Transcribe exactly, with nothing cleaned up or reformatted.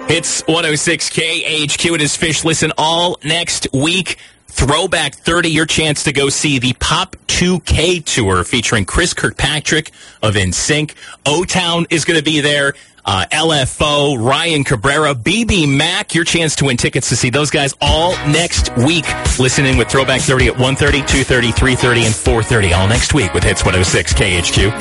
It's one oh six K H Q. It is Fish. Listen all next week. Throwback thirty, your chance to go see the Pop two K tour featuring Chris Kirkpatrick of N Sync. O-Town is going to be there. Uh, L F O, Ryan Cabrera, B B Mac. Your chance to win tickets to see those guys all next week. Listen in with Throwback thirty at one thirty, two thirty, three thirty, and four thirty all next week with Hits one oh six K H Q.